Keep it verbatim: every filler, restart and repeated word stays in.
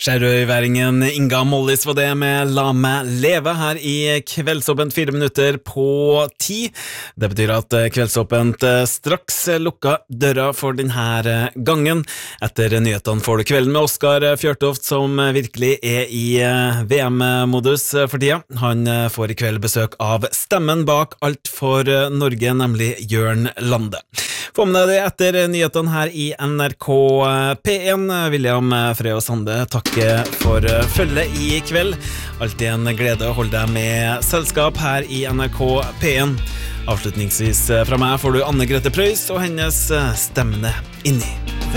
Skjerøyværingen Inga Mollis var det med La meg leve her i Kveldsåpent fire minutter på ti. Det betyr at Kveldsåpent straks lukka døra for denne gangen. Etter nyhetene får du kvelden med Oskar Fjørtoft, som virkelig er i V M-modus for tida. Han får i kveld besøk av stemmen bak Alt for Norge, nemlig Jørn Lande. Få med deg det etter nyhetene her i N R K P en. William Frey og Sande, takk for følget i kveld. Alltid en glede å holde deg med selskap her i N R K P en. Avslutningsvis fra meg får du Anne Grete Preus og hennes Stemmene inni.